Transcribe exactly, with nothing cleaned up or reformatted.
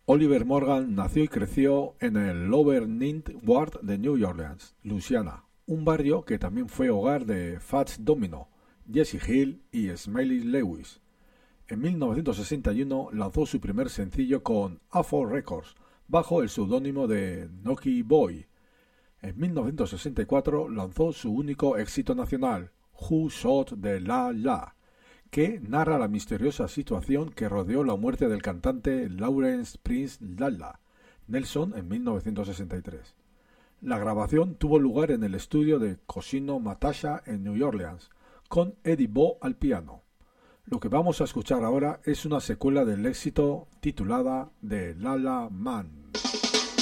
Oliver Morgan nació y creció en el Lower Ninth Ward de New Orleans, Luisiana, un barrio que también fue hogar de Fats Domino, Jesse Hill y Smiley Lewis. En mil novecientos sesenta y uno lanzó su primer sencillo con A cuatro Records, bajo el seudónimo de Noki Boy. En mil novecientos sesenta y cuatro lanzó su único éxito nacional, Who Shot the La La, que narra la misteriosa situación que rodeó la muerte del cantante Lawrence Prince Lala Nelson en mil novecientos sesenta y tres. La grabación tuvo lugar en el estudio de Cosino Matasha en New Orleans, con Eddie Bo al piano. Lo que vamos a escuchar ahora es una secuela del éxito titulada The La La Man.